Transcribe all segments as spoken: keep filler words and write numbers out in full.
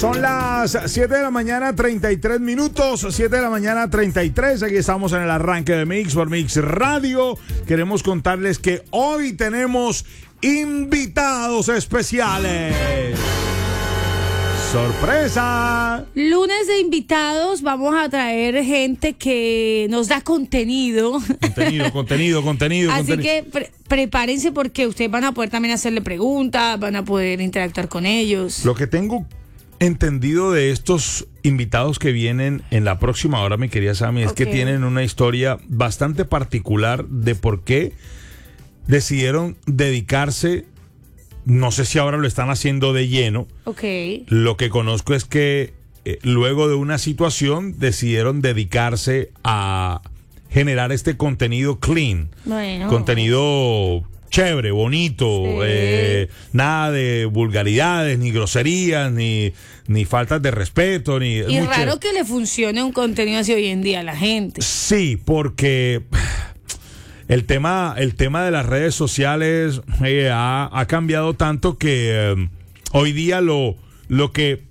Son las siete de la mañana, treinta y tres minutos, siete de la mañana, treinta y tres. Aquí estamos en el arranque de Mix por Mix Radio. Queremos contarles que hoy tenemos invitados especiales. ¡Sorpresa! Lunes de invitados, vamos a traer gente que nos da contenido. Contenido, contenido, contenido. Así contenido. que pre- prepárense porque ustedes van a poder también hacerle preguntas, van a poder interactuar con ellos. Lo que tengo entendido de estos invitados que vienen en la próxima hora, mi querida Sammy, es Ok. que tienen una historia bastante particular de por qué decidieron dedicarse. No sé si ahora lo están haciendo de lleno. Ok. Lo que conozco es que eh, luego de una situación decidieron dedicarse a generar este contenido clean. Bueno. Contenido chévere, bonito, Sí. eh, nada de vulgaridades, ni groserías, ni, ni faltas de respeto, ni... Y mucho- raro que le funcione un contenido así hoy en día a la gente. Sí, porque el tema, el tema de las redes sociales eh, ha, ha cambiado tanto que eh, hoy día lo, lo que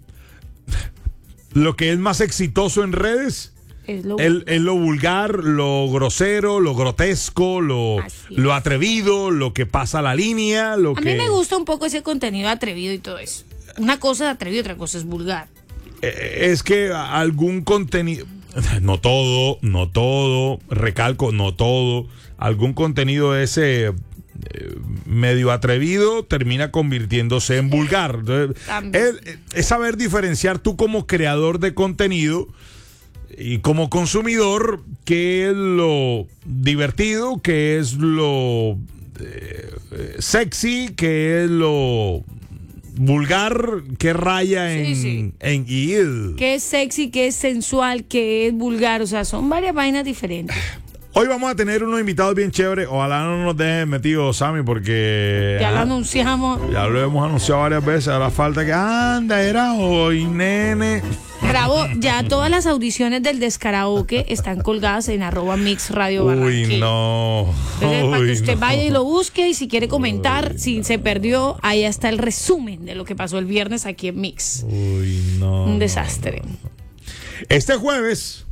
lo que es más exitoso en redes Es lo es, es lo vulgar, lo grosero, lo grotesco, lo, Así es. lo atrevido, lo que pasa la línea, lo A que mí me gusta un poco ese contenido atrevido y todo eso. Una cosa es atrevido, otra cosa es vulgar. Eh, es que algún contenido, no todo, no todo, recalco, no todo, algún contenido ese eh, medio atrevido termina convirtiéndose en vulgar. Entonces, También. es, es saber diferenciar tú como creador de contenido y como consumidor qué es lo divertido, qué es lo eh, sexy, qué es lo vulgar, qué raya Sí, en, sí. en ill. Que es sexy, que es sensual, que es vulgar. O sea, son varias vainas diferentes. Hoy vamos a tener unos invitados bien chéveres. Ojalá no nos dejen metidos, Sammy, porque Ya lo ah, anunciamos. ya lo hemos anunciado varias veces. Ahora falta que anda, era hoy, nene. Grabo, ya todas las audiciones del Descaraoke están colgadas en arroba Mix Radio Uy, Barranquilla. no. Entonces, para que Uy, usted no. vaya y lo busque, y si quiere comentar, si se perdió, ahí está el resumen de lo que pasó el viernes aquí en Mix. Uy, no. Un desastre. Este jueves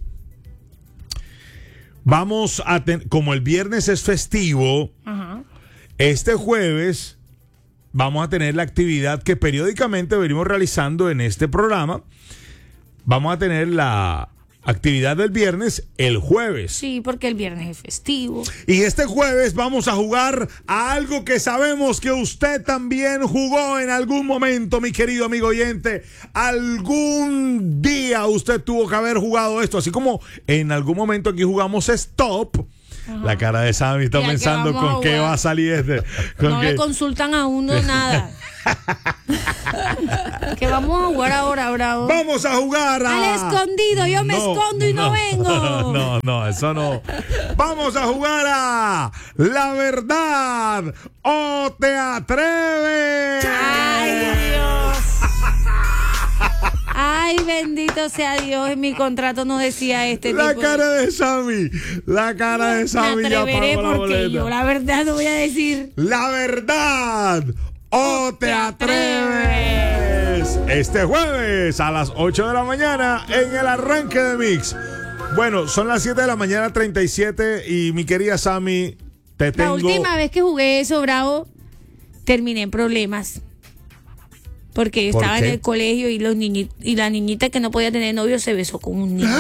vamos a tener, como el viernes es festivo, Ajá. este jueves vamos a tener la actividad que periódicamente venimos realizando en este programa. Vamos a tener la actividad del viernes el jueves. Sí, porque el viernes es festivo. Y este jueves vamos a jugar a algo que sabemos que usted también jugó en algún momento, mi querido amigo oyente. Algún día usted tuvo que haber jugado esto, así como en algún momento aquí jugamos Stop. Ajá. La cara de Sammy está ¿Y a qué pensando vamos a con qué jugar? va a salir este. Con No qué- le consultan a uno nada. ¿Qué vamos a jugar ahora, bravo? Vamos a jugar a... Al escondido, yo me escondo y no vengo. No, no, eso no. Vamos a jugar a La Verdad o Te Atreves. Ay, Dios. Ay, bendito sea Dios. En mi contrato no decía este La tipo. cara de Sammy. La cara de Me Sammy ya atreveré pagó la porque boleta. yo la verdad no voy a decir. La Verdad o Te Atreves. Este jueves a las ocho de la mañana en el arranque de Mix. Bueno, son las siete de la mañana, treinta y siete. Y mi querida Sammy, te tengo... La última vez que jugué eso, bravo, terminé en problemas. Porque ¿Por estaba en qué? el colegio y los niñi- y la niñita que no podía tener novio se besó con un niño.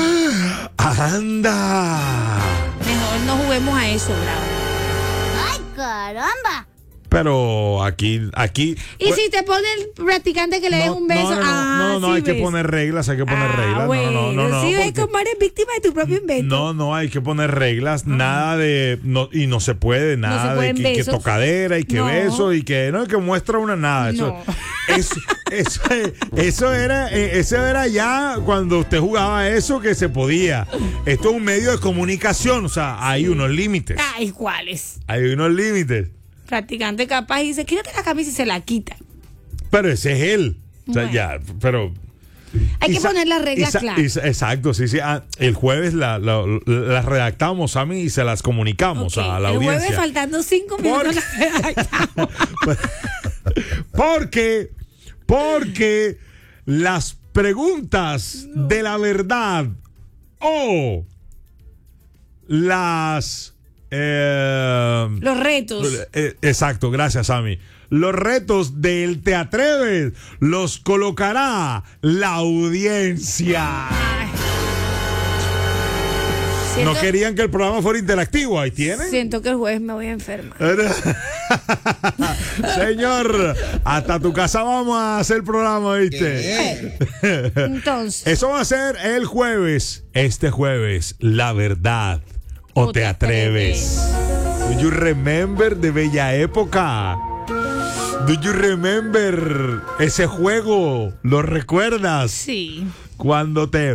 ¡Anda! Mejor no juguemos a eso, bravo. ¡Ay, caramba! Pero aquí, aquí. Y pues, si te pone el practicante que le des un beso, No, no, no, ah, no, no, sí hay que ves. poner reglas, hay que poner Ah, reglas. bueno, no, no, no, no. sí ves porque- cómo eres víctima de tu propio invento. No, no, hay que poner reglas, nada de, no, y no se puede, nada de pueden que, que besos. tocadera y que No. beso y que no, que muestra una nada. Eso, No. eso, eso, eso era, eh, eso era ya cuando usted jugaba eso que se podía. Esto es un medio de comunicación, o sea, hay unos límites, Ay, ¿cuáles? hay unos límites. Practicante capaz y dice, quítate la camisa y se la quita. Pero ese es él. O sea, Bueno. ya, pero. Hay que Isa- poner las reglas Isa- claras. Isa- exacto, sí, sí. Ah, el jueves la- la- las redactamos a mí y se las comunicamos Ok, a la el audiencia. jueves faltando cinco minutos la redactamos. Porque, porque las preguntas de la verdad o las... Eh, Los retos. eh, exacto, gracias, Sammy. Los retos del Te Atreves los colocará la audiencia. Siento, No querían que el programa fuera interactivo, ahí tienen. siento que el jueves me voy a enfermar. Señor, hasta tu casa vamos a hacer el programa, ¿viste? Entonces, Eso va a ser el jueves. Este jueves, la verdad. ¿O te atreves? Do you remember de Bella Época? Do you remember ese juego? ¿Lo recuerdas? sí. Cuando te...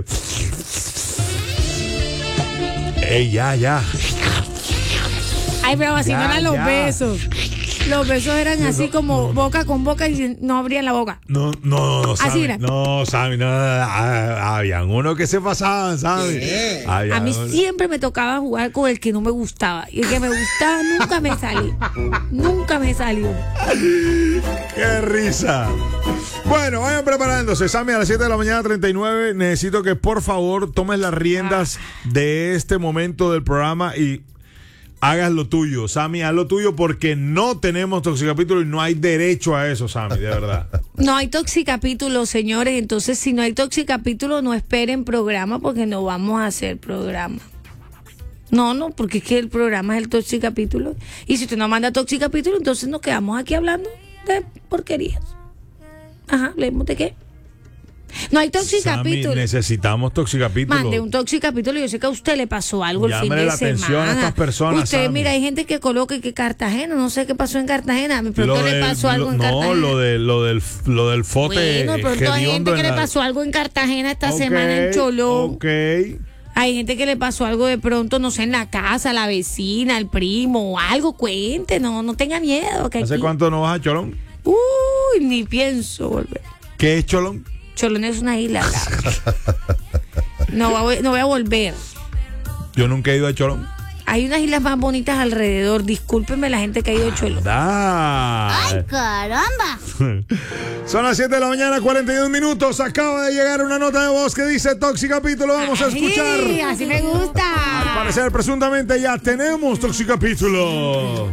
Ey, ya, ya. Ay, pero así Ya, no eran los ya. besos. Los besos eran así como boca con boca y no abrían la boca. No, no, no, Así Sammy, era. no, Sammy, no, ah, habían uno que se pasaban, Sammy. A mí siempre me tocaba jugar con el que no me gustaba. Y el que me gustaba nunca me salió. Nunca me salió. ¡Qué risa! Bueno, vayan preparándose. Sammy, a las siete de la mañana, treinta y nueve. Necesito que por favor tomes las riendas de este momento del programa y hagas lo tuyo. Sammy, haz lo tuyo porque no tenemos Toxicapítulo y no hay derecho a eso, Sammy, de verdad. No hay toxicapítulo, señores. Entonces, si no hay toxicapítulo, no esperen programa porque no vamos a hacer programa. No, no, porque es que el programa es el toxicapítulo. Y si usted no manda toxicapítulo, entonces nos quedamos aquí hablando de porquerías. Ajá, ¿hablemos de qué? No hay Sammy, toxicapítulo. necesitamos Toxicapítulo. Mande un toxicapítulo. Yo sé que a usted le pasó algo el fin Llámele de la atención a semana. estas personas, Usted, Sammy. mira, hay gente que coloca y que Cartagena, no sé qué pasó en Cartagena. Me pronto Lo le del- pasó algo lo- en no, Cartagena. lo, de, lo, del, lo del fote. Bueno, pronto hay gente hediondo que en le la- pasó algo en Cartagena esta Ok, semana en Cholón. Ok. Hay gente que le pasó algo de pronto, no sé, en la casa, la vecina, el primo o algo. Cuente, no, no tenga miedo. Que ¿Hace aquí... cuánto no vas a Cholón? Uy, ni pienso volver. ¿Qué es Cholón? Cholón es una isla. Larga. No, voy, no voy a volver. Yo nunca he ido a Cholón. Hay unas islas más bonitas alrededor. Discúlpenme la gente que ha ido a Cholón. ¡Ay, caramba! Son las siete de la mañana, cuarenta y dos minutos. Acaba de llegar una nota de voz que dice Toxicapítulo. Vamos a escuchar. Ay, así me gusta. Al parecer, presuntamente ya tenemos Toxicapítulo.